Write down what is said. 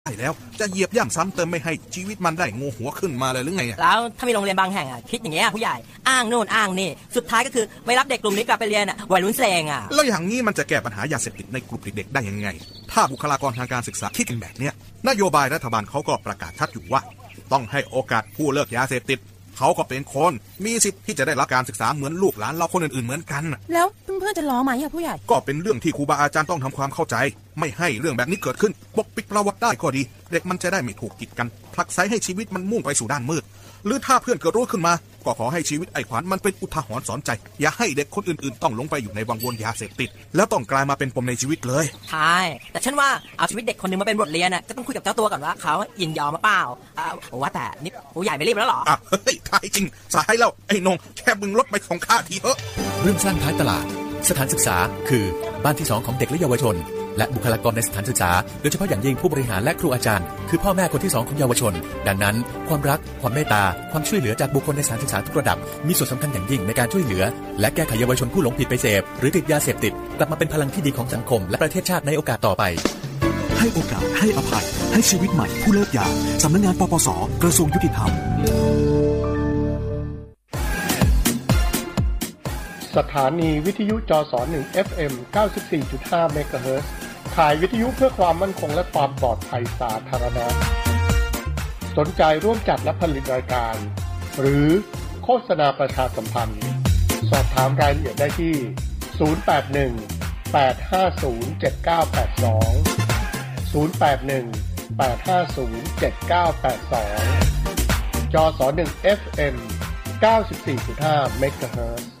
ได้แล้วจะเหยียบย่ำซ้ำเติมไม่ให้ชีวิตมันได้งูหัวขึ้นมาเลยหรือไงแล้วถ้ามีโรงเรียนบางแห่งคิดอย่างเงี้ยผู้ใหญ่อ้างโน่นอ้างนี่สุดท้ายก็คือไม่รับเด็กกลุ่มนี้กลับไปเรียนวัยรุ่นแสงแล้วอย่างนี้มันจะแก้ปัญหายาเสพติดในกลุ่มเด็กๆได้ยังไงถ้าบุคลากรทางการศึกษาคิดกันแบบเนี้ยนโยบายรัฐบาลเขาก็ประกาศชัดอยู่ว่าต้องให้โอกาสผู้เลิกยาเสพติดเขาก็เป็นคนมีสิทธิ์ที่จะได้รับการศึกษาเหมือนลูกหลานเราคนอื่นๆเหมือนกันแล้วเพื่อนๆจะล้อไหมผู้ใหญ่ก็เป็นเรื่องที่ครูบาอาจารย์ต้องทำความเข้าใจไม่ให้เรื่องแบบนี้เกิดขึ้นปกปิดประวัติได้ก็ดีเด็กมันจะได้ไม่ถูกกีดกันผลักไสให้ชีวิตมันมุ่งไปสู่ด้านมืดหรือถ้าเพื่อนเกิดรู้ขึ้นมาก็ขอให้ชีวิตไอ้ขวัญมันเป็นอุทาหรณ์สอนใจอย่าให้เด็กคนอื่นๆต้องลงไปอยู่ในวังวนยาเสพติดแล้วต้องกลายมาเป็นปมในชีวิตเลยใช่แต่ฉันว่าเอาชีวิตเด็กคนนึงมาเป็นบทเรียนก็ต้องคุยกับเจ้าตัวก่อนว่าเขายินยอมมาเปล่าว่าแต่นี่ผู้ใหญ่ไม่รีบแล้วหรอเฮ้ยท้ายจริงสายแล้วไอ้นงแค่มึงลดไปของค่าทีเถอะเรื่องสร้างท้ายตลาดสถานศึกษาคือบ้านที่2ของเด็กและเยาวชนและบุคลากรในสถานศึกษาโดยเฉพาะอย่างยิ่งผู้บริหารและครูอาจารย์คือพ่อแม่คนที่2ของเยาวชนดังนั้นความรักความเมตตาความช่วยเหลือจากบุคคลในสถานศึกษาทุกระดับมีส่วนสำคัญอย่างยิ่งในการช่วยเหลือและแก้ไขเยาวชนผู้หลงผิดไปเสพหรือติดยาเสพติดกลับมาเป็นพลังที่ดีของสังคมและประเทศชาติในโอกาสต่อไปให้โอกาสให้อภัยให้ชีวิตใหม่ผู้เลิกยาสำนักงานปปส.กระทรวงยุติธรรมสถานีวิทยุจส1 FM 94.5 เมกะเฮิรตซ์ข่ายวิทยุเพื่อความมั่นคงและความปลอดภัยสาธารณะสนใจร่วมจัดและผลิตรายการหรือโฆษณาประชาสัมพันธ์สอบถามรายละเอียดได้ที่081 850 7982 081 850 7982 จส1 FM 94.5 เมกะเฮิรตซ์